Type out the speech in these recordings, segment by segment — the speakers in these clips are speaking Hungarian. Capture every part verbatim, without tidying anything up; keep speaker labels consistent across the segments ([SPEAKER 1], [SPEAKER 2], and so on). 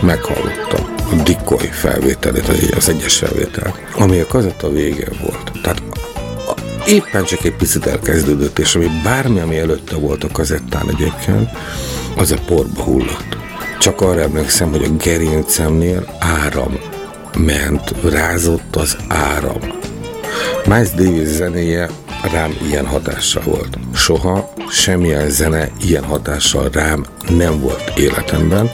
[SPEAKER 1] meghallottam a Decoy felvételét, az egyes felvételt, ami a kazetta vége volt. Tehát éppen csak egy picit elkezdődött, és ami bármi, ami előtte volt a kazettán egyébként, az a porba hullott. Csak arra emlékszem, hogy a gerincemnél áram ment, rázott az áram. Miles Davis zenéje rám ilyen hatással volt. Soha semmilyen zene ilyen hatással rám nem volt életemben.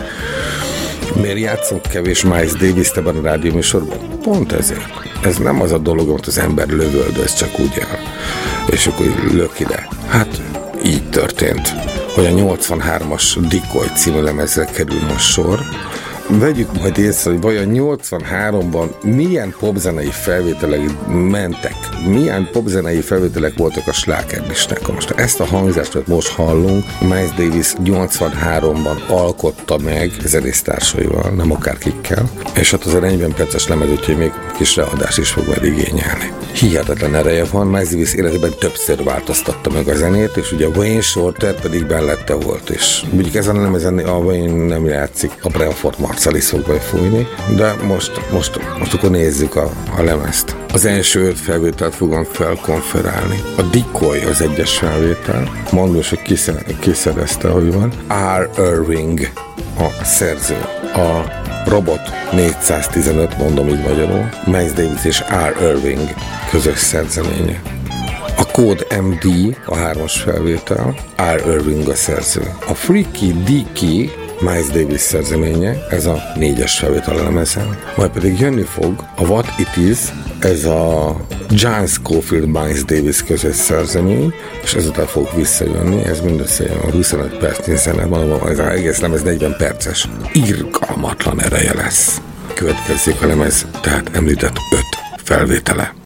[SPEAKER 1] Miért játszunk kevés Miles Davis-t ebben a rádióműsorban? Pont ezért. Ez nem az a dolog, amit az ember lövöldöz csak úgy el. És akkor lök ide. Hát így történt, hogy a nyolcvanhármas Decoy című lemezre kerül most sor. Vegyük majd észre, hogy vajon nyolcvanháromban milyen popzenei felvételek mentek, milyen popzenei felvételek voltak a slágerlistákon. Most ezt a hangzást, amit most hallunk, Miles Davis nyolcvanháromban alkotta meg zenésztársaival, nem akárkikkel, és hát az a negyven perces lemez, úgyhogy még kis readás is fog majd igényelni. Hihetetlen ereje van, Miles Davis életében többször változtatta meg a zenét, és ugye a Wayne Shorter pedig bellette volt, és mondjuk ezen a lemezen a Wayne nem játszik, a Branford Marsalis fog befújni, de most, most, most akkor nézzük a, a lemezt. Az első öt felvételt fogom felkonferálni. A Decoy az egyes felvétel, mondom, hogy kiszerezte, hogy van. R. Irving a szerző. A Robot négyszáztizenöt, mondom így magyarul, Miles Davis és R. Irving közös szerzeménye. A Code em dé a hármas felvétel, R. Irving a szerző. A Freaky Deaky Miles Davis szerzeménye, ez a négyes felvétel a lemezen. Majd pedig jönni fog a What It Is, ez a John Scofield Miles Davis közös szerzemény, és ezután fog visszajönni, ez mindössze a huszonöt percnyi zene, mondom, ez az egész lemez negyven perces. Irgalmatlan ereje lesz. Következzék a lemez, tehát említett öt felvétele.